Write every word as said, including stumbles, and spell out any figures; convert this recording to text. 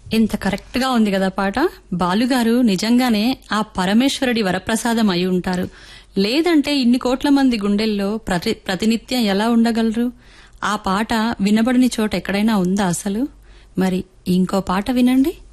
ఇంత కరెక్ట్ గా ఉంది కదా పాట. బాలుగారు నిజంగానే ఆ పరమేశ్వరుడి వరప్రసాదం అయి ఉంటారు. లేదంటే ఇన్ని కోట్ల మంది గుండెల్లో ప్రతి ప్రతినిత్యం ఎలా ఉండగలరు? ఆ పాట వినబడని చోట ఎక్కడైనా ఉందా అసలు? మరి ఇంకో పాట వినండి.